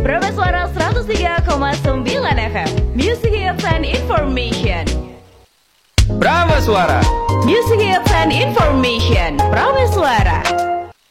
Prameswara 103,9 FM. Music Hits and Information. Prameswara Music Hits and Information. Prameswara.